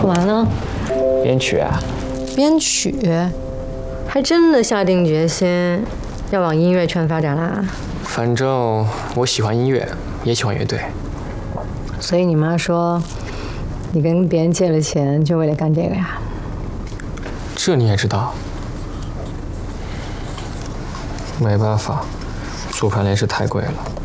干嘛呢？ 编曲啊。 编曲，还真的下定决心要往音乐圈发展啦？ 反正我喜欢音乐，也喜欢乐队。 所以你妈说，你跟别人借了钱就为了干这个呀？ 这你也知道？没办法，租盘练室太贵了。